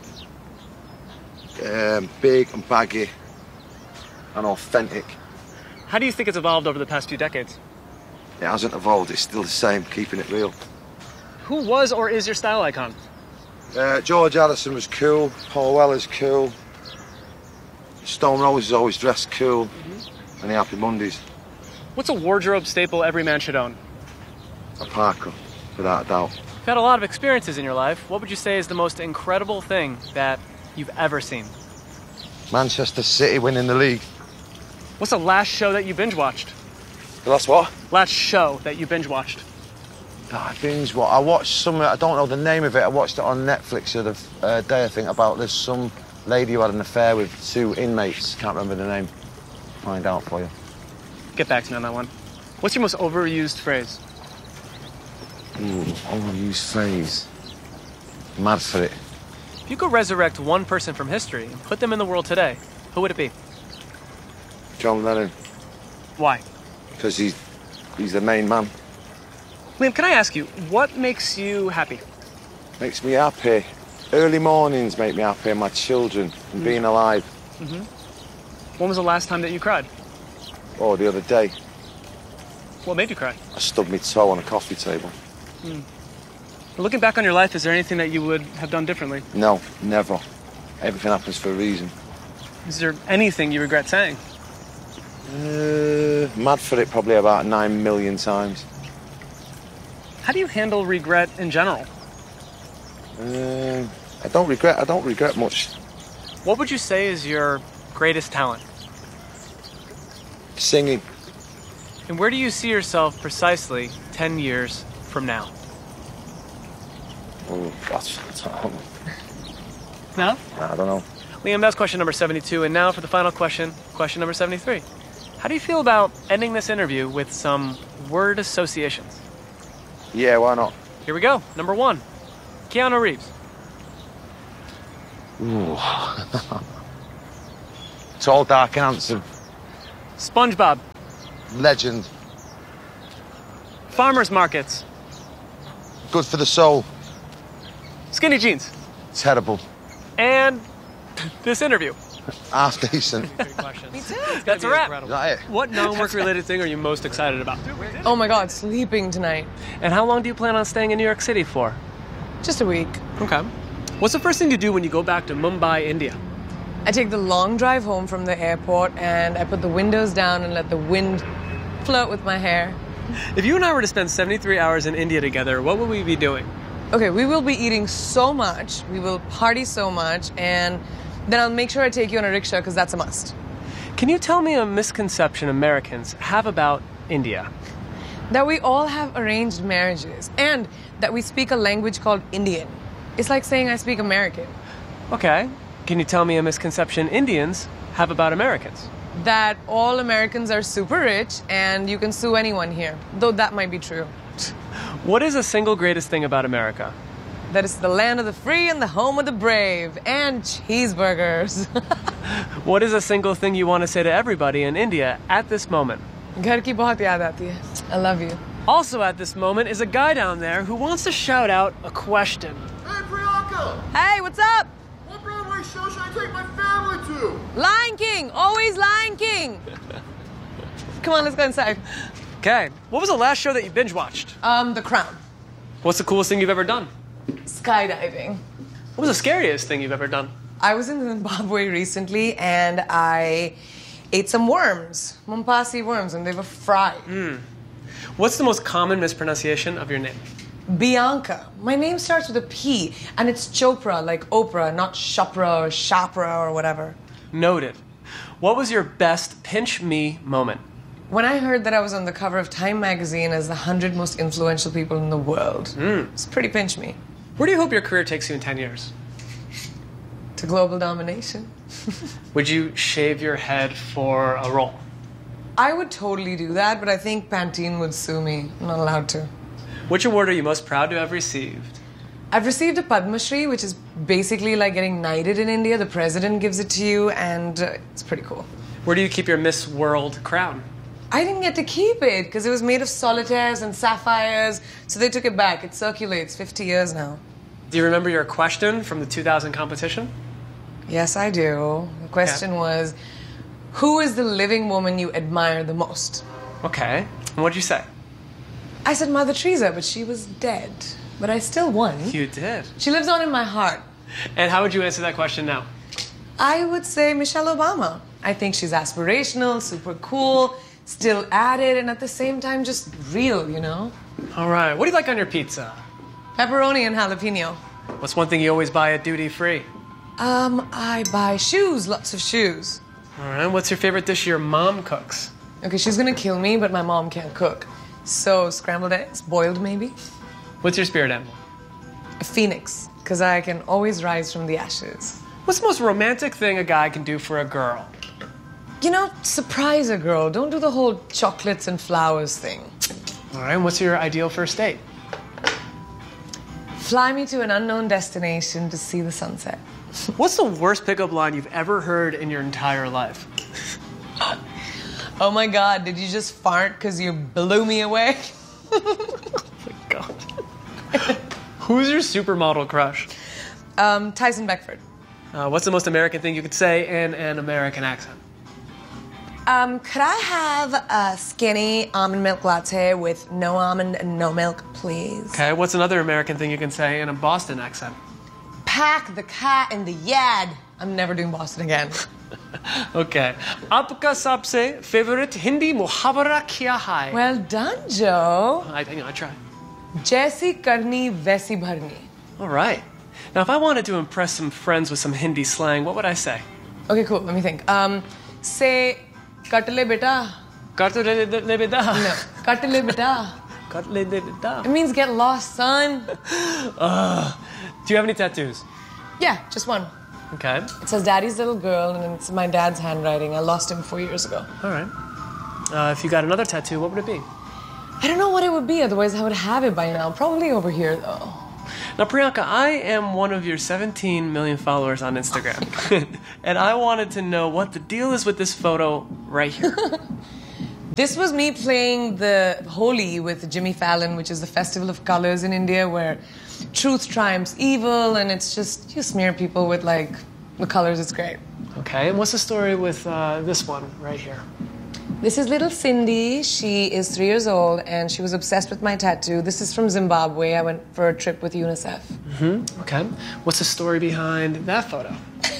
Big and baggy and authentic. How do you think it's evolved over the past few decades? It hasn't evolved. It's still the same, keeping it real. Who was or is your style icon? George Allison was cool. Paul Weller's cool. Stone Roses always dressed cool. And the Happy Mondays. What's a wardrobe staple every man should own? A Parker, without a doubt. You've had a lot of experiences in your life. What would you say is the most incredible thing that you've ever seen? Manchester City winning the league. What's the last show that you binge-watched? The last what? Last show that you binge-watched. I watched some, I don't know the name of it. I watched it on Netflix the other day, I think, about there's some lady who had an affair with 2 inmates. Can't remember the name. Find out for you. Get back to me on that one. What's your most overused phrase? Overused phrase. Mad for it. If you could resurrect one person from history and put them in the world today, who would it be? John Lennon. Why? Because he's the main man. Liam, can I ask you, what makes you happy? Makes me happy. Early mornings make me happy, and my children, and being alive. When was the last time that you cried? Oh, the other day. What made you cry? I stubbed my toe on a coffee table. Looking back on your life, is there anything that you would have done differently? No, never. Everything happens for a reason. Is there anything you regret saying? Mad for it probably about 9 million times. How do you handle regret in general? I don't regret much. What would you say is your greatest talent? Singing. And where do you see yourself precisely 10 years from now? Oh, that's No? I don't know. Liam, that's question number 72. And now for the final question, question number 73. How do you feel about ending this interview with some word associations? Yeah, why not? Here we go. Number 1, Keanu Reeves. Ooh. Tall, dark, and handsome. SpongeBob. Legend. Farmers markets. Good for the soul. Skinny jeans. Terrible. And this interview. Half decent. Me too. That's a wrap. Is that it? What non-work related thing are you most excited about? Oh my God, sleeping tonight. And how long do you plan on staying in New York City for? Just a week. Okay. What's the first thing you do when you go back to Mumbai, India? I take the long drive home from the airport and I put the windows down and let the wind float with my hair. If you and I were to spend 73 hours in India together, what would we be doing? Okay, we will be eating so much, we will party so much, and then I'll make sure I take you on a rickshaw because that's a must. Can you tell me a misconception Americans have about India? That we all have arranged marriages and that we speak a language called Indian. It's like saying I speak American. Okay. Can you tell me a misconception Indians have about Americans? that all Americans are super rich and you can sue anyone here, though that might be true. What is the single greatest thing about America? That it's the land of the free and the home of the brave, and cheeseburgers. What is a single thing you want to say to everybody in India at this moment? Ghar ki bahut yaad aati hai. I love you. Also at this moment is a guy down there who wants to shout out a question. Hey, Priyanka! Hey, what's up? What Broadway show should I take my family to? Lion King! Always Lion King! Come on, let's go inside. Okay, what was the last show that you binge watched? The Crown. What's the coolest thing you've ever done? Skydiving. What was the scariest thing you've ever done? I was in Zimbabwe recently and I ate some worms, Mombasi worms, and they were fried. What's the most common mispronunciation of your name? Bianca. My name starts with a P, and it's Chopra, like Oprah, not Chopra or Chopra or whatever. Noted. What was your best pinch me moment? When I heard that I was on the cover of Time magazine as the 100 most influential people in the world, it's pretty pinch me. Where do you hope your career takes you in 10 years? To global domination. Would you shave your head for a role? I would totally do that, but I think Pantene would sue me. I'm not allowed to. Which award are you most proud to have received? I've received a Padma Shri, which is basically like getting knighted in India. The president gives it to you, and it's pretty cool. Where do you keep your Miss World crown? I didn't get to keep it because it was made of solitaires and sapphires, so they took it back. It circulates 50 years now. Do you remember your question from the 2000 competition? Yes, I do. The question was, who is the living woman you admire the most? Okay. And what'd you say? I said Mother Teresa, but she was dead. But I still won. You did. She lives on in my heart. And how would you answer that question now? I would say Michelle Obama. I think she's aspirational, super cool, still at it, and at the same time just real, you know? All right. What do you like on your pizza? Pepperoni and jalapeno. What's one thing you always buy at duty free? I buy shoes, lots of shoes. All right. What's your favorite dish your mom cooks? Okay, she's gonna kill me, but my mom can't cook. So, scrambled eggs, boiled maybe. What's your spirit animal? A phoenix, because I can always rise from the ashes. What's the most romantic thing a guy can do for a girl? You know, surprise a girl. Don't do the whole chocolates and flowers thing. All right, and what's your ideal first date? Fly me to an unknown destination to see the sunset. What's the worst pickup line you've ever heard in your entire life? Oh my God, did you just fart because you blew me away? Oh my God. Who's your supermodel crush? Tyson Beckford. What's the most American thing you could say in an American accent? Could I have a skinny almond milk latte with no almond and no milk, please? Okay, what's another American thing you can say in a Boston accent? Pack the cat in the yard. I'm never doing Boston again. Okay. Aapka sabse favorite Hindi muhavara kya hai? Well done, Joe. I try. Jaisi karni, vaisi bharni. All right. Now, if I wanted to impress some friends with some Hindi slang, what would I say? Okay, cool. Let me think. Say, katle beta. Katle beta. No, katle beta. Katle beta. It means get lost, son. Do you have any tattoos? Yeah, just one. Okay. It says Daddy's little girl, and it's my dad's handwriting. I lost him 4 years ago. All right. If you got another tattoo, what would it be? I don't know what it would be, otherwise I would have it by now. Probably over here, though. Now, Priyanka, I am one of your 17 million followers on Instagram. And I wanted to know what the deal is with this photo right here. This was me playing the Holi with Jimmy Fallon, which is the festival of colors in India, where truth triumphs evil, and it's just, you smear people with, like, the colors. It's great. Okay, and what's the story with this one right here? This is little Cindy. She is 3 years old, and she was obsessed with my tattoo. This is from Zimbabwe. I went for a trip with UNICEF. Okay. What's the story behind that photo?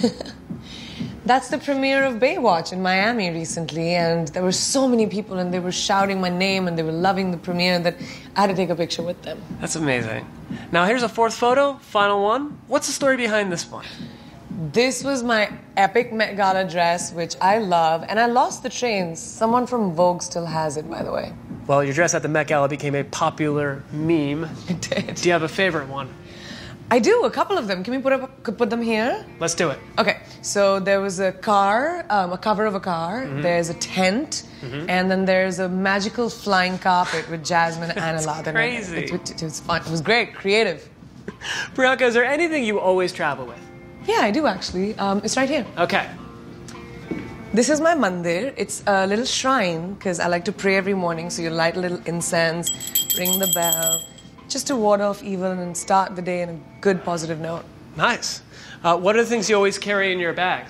That's the premiere of Baywatch in Miami recently, and there were so many people, and they were shouting my name, and they were loving the premiere that I had to take a picture with them. That's amazing. Now, here's a fourth photo, final one. What's the story behind this one? This was my epic Met Gala dress, which I love, and I lost the trains. Someone from Vogue still has it, by the way. Well, your dress at the Met Gala became a popular meme. It did. Do you have a favorite one? I do, a couple of them. Can we put them here? Let's do it. Okay, so there was a car, a cover of a car. There's a tent, and then there's a magical flying carpet with Jasmine and Aladdin. Crazy. It was fun. It was great, creative. Priyanka, is there anything you always travel with? Yeah, I do actually. It's right here. Okay. This is my mandir. It's a little shrine because I like to pray every morning. So you light a little incense, ring the bell, just to ward off evil and start the day in a good, positive note. Nice. What are the things you always carry in your bag?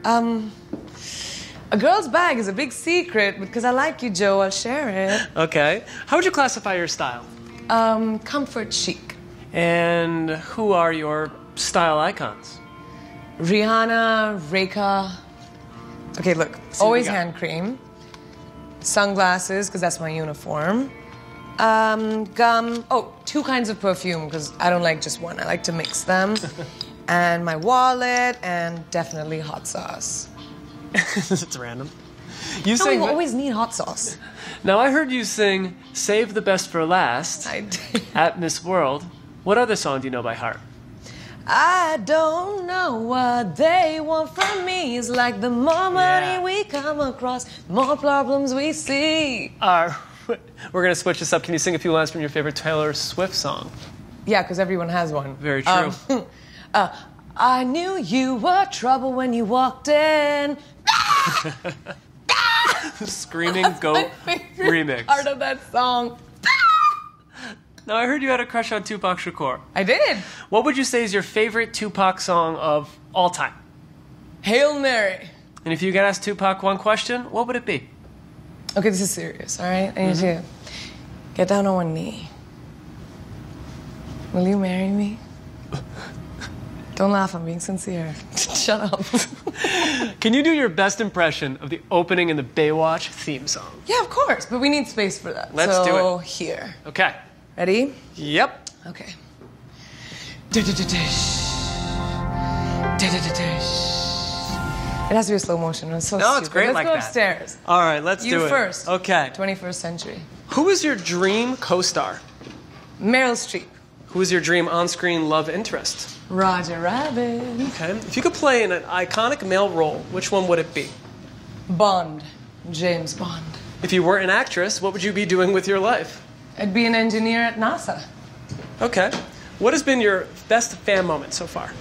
A girl's bag is a big secret, but because I like you, Joe, I'll share it. Okay. How would you classify your style? Comfort chic. And who are your style icons? Rihanna, Reka. Okay, look, always hand cream. Sunglasses, because that's my uniform. Gum. Oh, 2 kinds of perfume, because I don't like just one. I like to mix them. And my wallet, and definitely hot sauce. It's random. You No, you always need hot sauce. Now, I heard you sing Save the Best for Last I did. at Miss World. What other song do you know by heart? I don't know what they want from me. It's like the more money we come across, more problems we see. We're going to switch this up. Can you sing a few lines from your favorite Taylor Swift song? Yeah, because everyone has one. Very true. I knew you were trouble when you walked in. Screaming Goat remix. Part of that song. Now, I heard you had a crush on Tupac Shakur. I did. What would you say is your favorite Tupac song of all time? Hail Mary. And if you could ask Tupac one question, what would it be? Okay, this is serious, all right? I need you to get down on one knee. Will you marry me? Don't laugh, I'm being sincere. Shut up. Can you do your best impression of the opening in the Baywatch theme song? Yeah, of course, but we need space for that. Let's do it. So, here. Okay. Ready? Yep. Okay. It has to be a slow motion. It's so No, stupid. it's great Let's like go that. upstairs. All right, let's do it. You first. Okay. 21st century. Who is your dream co-star? Meryl Streep. Who is your dream on-screen love interest? Roger Rabbit. Okay. If you could play in an iconic male role, which one would it be? Bond. James Bond. If you weren't an actress, what would you be doing with your life? I'd be an engineer at NASA. Okay. What has been your best fan moment so far?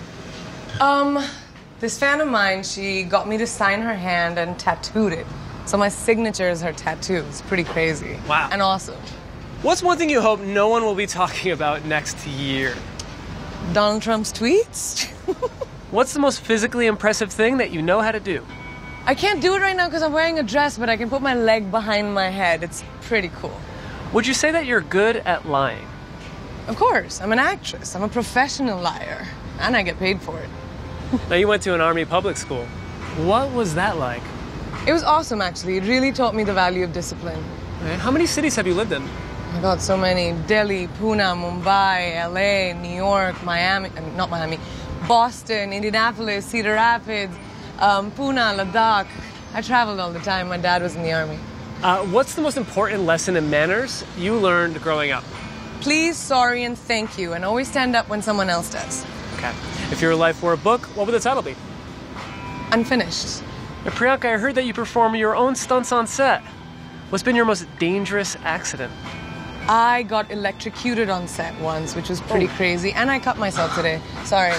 This fan of mine, she got me to sign her hand and tattooed it. So my signature is her tattoo. It's pretty crazy. Wow. And awesome. What's one thing you hope no one will be talking about next year? Donald Trump's tweets? What's the most physically impressive thing that you know how to do? I can't do it right now because I'm wearing a dress, but I can put my leg behind my head. It's pretty cool. Would you say that you're good at lying? Of course. I'm an actress. I'm a professional liar. And I get paid for it. Now, you went to an Army public school. What was that like? It was awesome, actually. It really taught me the value of discipline. How many cities have you lived in? Oh my God, so many. Delhi, Pune, Mumbai, LA, New York, Miami, not Miami, Boston, Indianapolis, Cedar Rapids, Pune, Ladakh. I traveled all the time. My dad was in the Army. What's the most important lesson in manners you learned growing up? Please, sorry, and thank you, and always stand up when someone else does. Okay. If your life were a book, what would the title be? Unfinished. Now, Priyanka, I heard that you perform your own stunts on set. What's been your most dangerous accident? I got electrocuted on set once, which was pretty crazy, and I cut myself today. Sorry.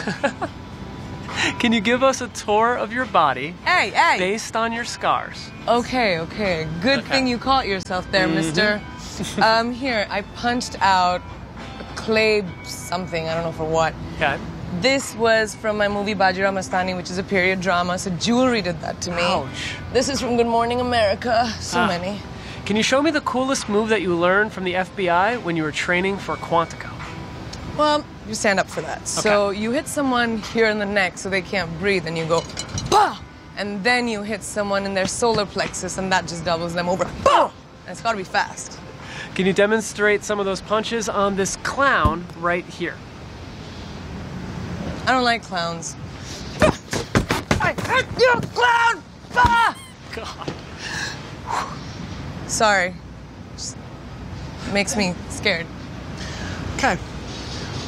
Can you give us a tour of your body Hey! based on your scars? Okay. Good thing you caught yourself there, mister. Here, I punched out a clay something, I don't know for what. Okay. This was from my movie Bajirao Mastani, which is a period drama, so jewelry did that to me. Ouch. This is from Good Morning America. So many. Can you show me the coolest move that you learned from the FBI when you were training for Quantico? Well, you stand up for that. Okay. So you hit someone here in the neck so they can't breathe, and you go, bah! And then you hit someone in their solar plexus, and that just doubles them over. Bah! And it's gotta be fast. Can you demonstrate some of those punches on this clown right here? I don't like clowns. I hit you, clown! Bah! God. Sorry. Just makes me scared. Okay.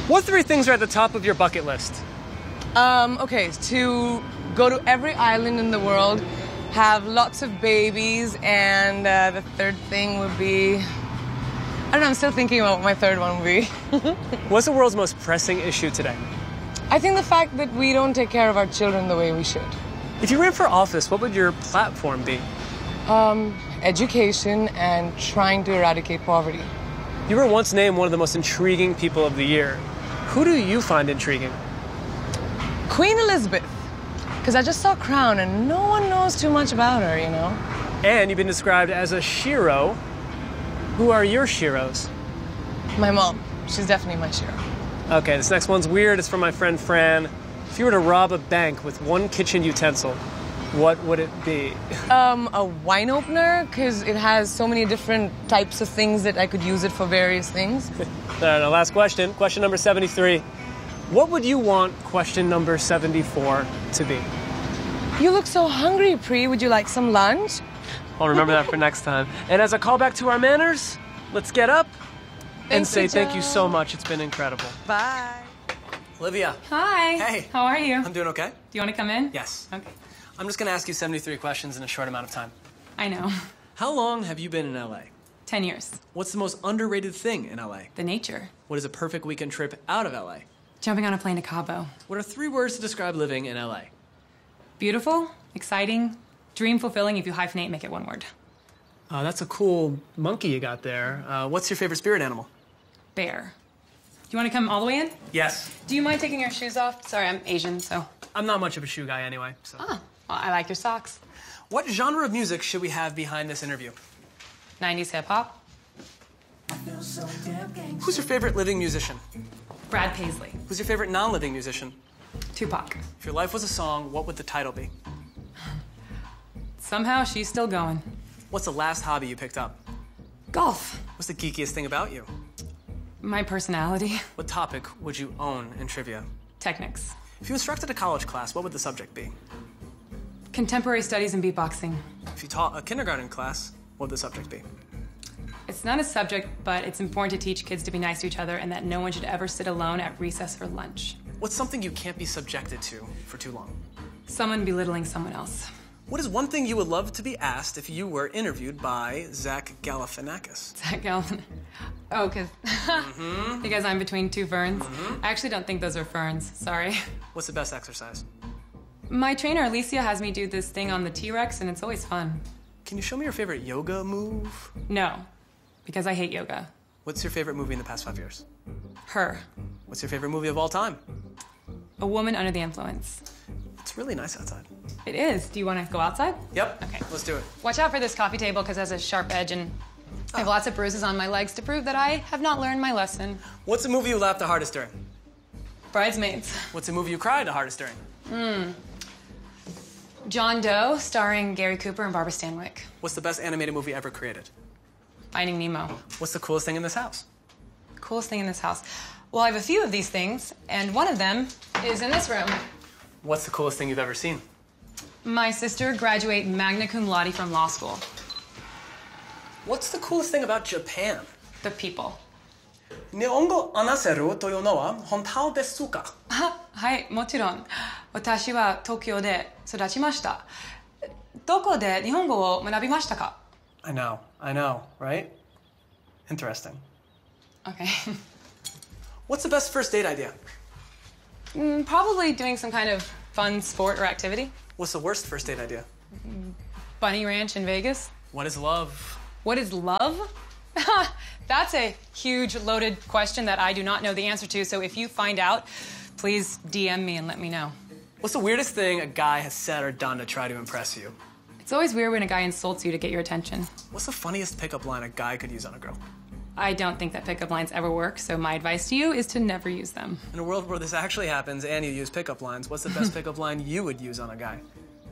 What 3 things are at the top of your bucket list? Okay, to go to every island in the world, have lots of babies, and the third thing would be... I don't know, I'm still thinking about what my third one would be. What's the world's most pressing issue today? I think the fact that we don't take care of our children the way we should. If you ran for office, what would your platform be? Education and trying to eradicate poverty. You were once named one of the most intriguing people of the year. Who do you find intriguing? Queen Elizabeth. Because I just saw Crown and no one knows too much about her, you know? And you've been described as a shiro. Who are your shiros? My mom. She's definitely my shiro. Okay, this next one's weird. It's from my friend Fran. If you were to rob a bank with one kitchen utensil, what would it be? A wine opener, because it has so many different types of things that I could use it for various things. No, last question. Question number 73. What would you want question number 74 to be? You look so hungry, Pri. Would you like some lunch? I'll remember that for next time. And as a callback to our manners, let's get up and say thank you so much. It's been incredible. Bye. Olivia. Hi. Hey. How are you? I'm doing okay. Do you want to come in? Yes. Okay. I'm just going to ask you 73 questions in a short amount of time. I know. How long have you been in LA? 10 years. What's the most underrated thing in LA? The nature. What is a perfect weekend trip out of LA? Jumping on a plane to Cabo. What are 3 words to describe living in LA? Beautiful, exciting, dream fulfilling. If you hyphenate, make it 1 word. That's a cool monkey you got there. What's your favorite spirit animal? Bear. Do you want to come all the way in? Yes. Do you mind taking your shoes off? Sorry, I'm Asian, so. I'm not much of a shoe guy anyway, so. Oh, well, I like your socks. What genre of music should we have behind this interview? 90s hip hop. Who's your favorite living musician? Brad Paisley. Who's your favorite non-living musician? Tupac. If your life was a song, what would the title be? Somehow she's still going. What's the last hobby you picked up? Golf. What's the geekiest thing about you? My personality. What topic would you own in trivia? Technics. If you instructed a college class, what would the subject be? Contemporary studies and beatboxing. If you taught a kindergarten class, what would the subject be? It's not a subject, but it's important to teach kids to be nice to each other and that no one should ever sit alone at recess or lunch. What's something you can't be subjected to for too long? Someone belittling someone else. What is one thing you would love to be asked if you were interviewed by Zach Galifianakis? Zach Galifianakis. Oh, because I'm between 2 ferns. I actually don't think those are ferns. Sorry. What's the best exercise? My trainer, Alicia, has me do this thing on the T-Rex, and it's always fun. Can you show me your favorite yoga move? No, because I hate yoga. What's your favorite movie in the past 5 years? Her. What's your favorite movie of all time? A Woman Under the Influence. It's really nice outside. It is. Do you want to go outside? Yep. Okay. Let's do it. Watch out for this coffee table because it has a sharp edge and I have lots of bruises on my legs to prove that I have not learned my lesson. What's the movie you laughed the hardest during? Bridesmaids. What's the movie you cried the hardest during? John Doe, starring Gary Cooper and Barbara Stanwyck. What's the best animated movie ever created? Finding Nemo. What's the coolest thing in this house? Coolest thing in this house? Well, I have a few of these things, and one of them is in this room. What's the coolest thing you've ever seen? My sister graduated magna cum laude from law school. What's the coolest thing about Japan? The people. 日本語話せるというのは本当ですか? はい、もちろん。私は東京で育ちました。どこで日本語を学びましたか? I know, right? Interesting. Okay. What's the best first date idea? Probably doing some kind of fun sport or activity. What's the worst first date idea? Bunny Ranch in Vegas. What is love? What is love? That's a huge loaded question that I do not know the answer to, so if you find out, please DM me and let me know. What's the weirdest thing a guy has said or done to try to impress you? It's always weird when a guy insults you to get your attention. What's the funniest pickup line a guy could use on a girl? I don't think that pickup lines ever work, so my advice to you is to never use them. In a world where this actually happens and you use pickup lines, what's the best pickup line you would use on a guy?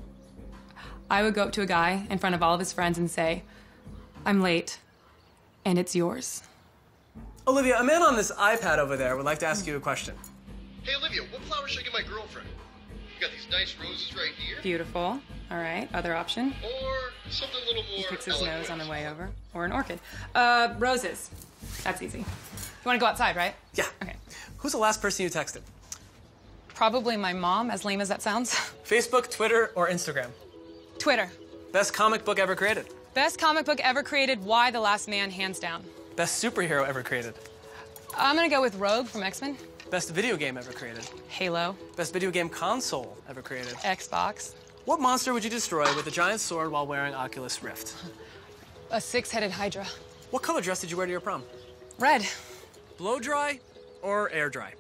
I would go up to a guy in front of all of his friends and say, I'm late, and it's yours. Olivia, a man on this iPad over there would like to ask you a question. Hey, Olivia, what flower should I get my girlfriend? You got these nice roses right here. Beautiful. All right, other option? Or something a little more He picks his elegant. nose on the way over. Or an orchid. Roses. That's easy. You want to go outside, right? Yeah. Okay. Who's the last person you texted? Probably my mom, as lame as that sounds. Facebook, Twitter, or Instagram? Twitter. Best comic book ever created? Best comic book ever created, Y: The Last Man, hands down. Best superhero ever created? I'm gonna go with Rogue from X-Men. Best video game ever created? Halo. Best video game console ever created? Xbox. What monster would you destroy with a giant sword while wearing Oculus Rift? A 6-headed Hydra. What color dress did you wear to your prom? Red. Blow dry or air dry?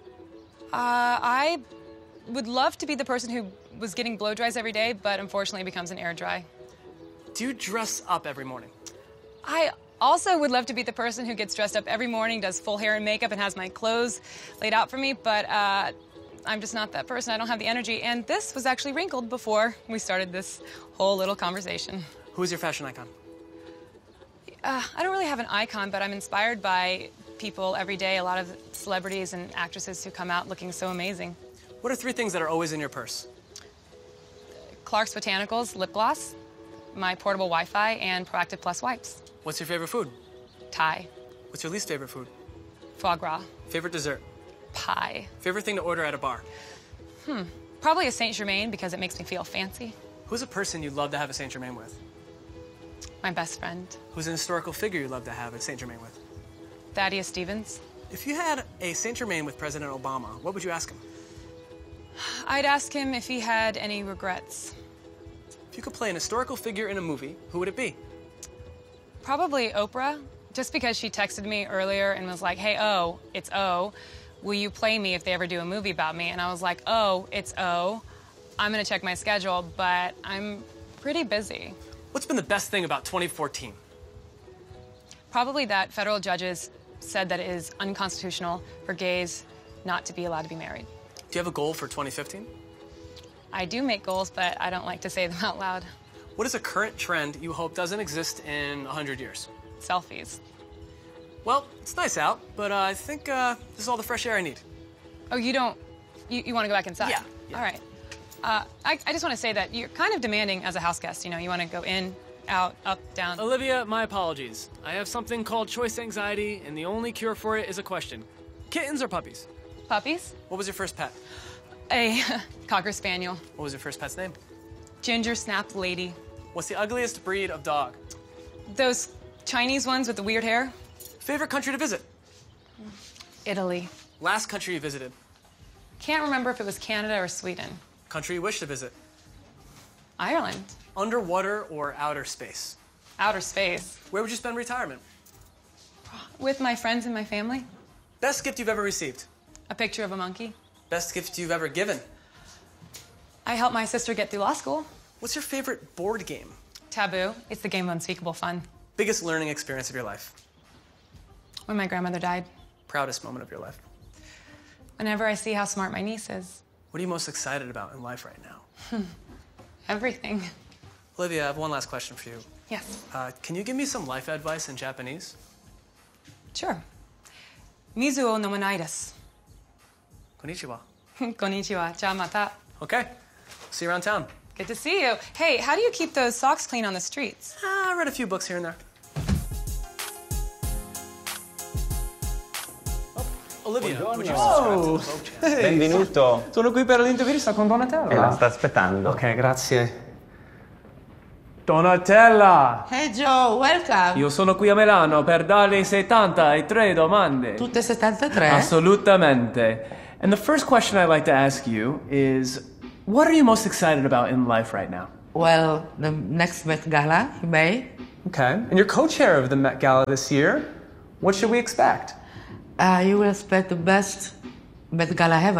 I would love to be the person who was getting blow dries every day, but unfortunately becomes an air dry. Do you dress up every morning? I also would love to be the person who gets dressed up every morning, does full hair and makeup, and has my clothes laid out for me, but I'm just not that person. I don't have the energy, and this was actually wrinkled before we started this whole little conversation. Who is your fashion icon? I don't really have an icon, but I'm inspired by people every day, a lot of celebrities and actresses who come out looking so amazing. What are 3 things that are always in your purse? Clark's Botanicals lip gloss, my portable Wi-Fi, and Proactive Plus wipes. What's your favorite food? Thai. What's your least favorite food? Foie gras. Favorite dessert? Pie. Favorite thing to order at a bar? Probably a Saint Germain because it makes me feel fancy. Who's a person you'd love to have a Saint Germain with? My best friend. Who's an historical figure you'd love to have a Saint Germain with? Thaddeus Stevens. If you had a Saint Germain with President Obama, what would you ask him? I'd ask him if he had any regrets. If you could play an historical figure in a movie, who would it be? Probably Oprah, just because she texted me earlier and was like, hey, O, it's O. Will you play me if they ever do a movie about me? And I was like, oh, it's O. I'm gonna check my schedule, but I'm pretty busy. What's been the best thing about 2014? Probably that federal judges said that it is unconstitutional for gays not to be allowed to be married. Do you have a goal for 2015? I do make goals, but I don't like to say them out loud. What is a current trend you hope doesn't exist in 100 years? Selfies. Well, it's nice out, but I think this is all the fresh air I need. Oh, you don't... You want to go back inside? Yeah. All right. I just want to say that you're kind of demanding as a house guest. You know, you want to go in, out, up, down. Olivia, my apologies. I have something called choice anxiety, and the only cure for it is a question. Kittens or puppies? Puppies? What was your first pet? A Cocker Spaniel. What was your first pet's name? Ginger Snap Lady. What's the ugliest breed of dog? Those Chinese ones with the weird hair. Favorite country to visit? Italy. Last country you visited? Can't remember if it was Canada or Sweden. Country you wish to visit? Ireland. Underwater or outer space? Outer space. Where would you spend retirement? With my friends and my family. Best gift you've ever received? A picture of a monkey. Best gift you've ever given? I helped my sister get through law school. What's your favorite board game? Taboo. It's the game of unspeakable fun. Biggest learning experience of your life? When my grandmother died. Proudest moment of your life? Whenever I see how smart my niece is. What are you most excited about in life right now? Everything. Olivia, I have one last question for you. Yes. Can you give me some life advice in Japanese? Sure. Mizu o nomanai desu. Konnichiwa. Konnichiwa. Ja mata. Okay. See you around town. Good to see you. Hey, how do you keep those socks clean on the streets? I read a few books here and there. Olivia, would you subscribe to the Vogue channel? Benvenuto. Sono qui per l'intervista con Donatella. La sta aspettando. Ok, grazie. Donatella! Hey Joe, welcome. Io sono qui a Milano per darle 73 domande. Tutte 73? Assolutamente. And the first question I'd like to ask you is, what are you most excited about in life right now? Well, the next Met Gala in May. Okay. And you're co-chair of the Met Gala this year. What should we expect? You will expect the best Met Gala ever.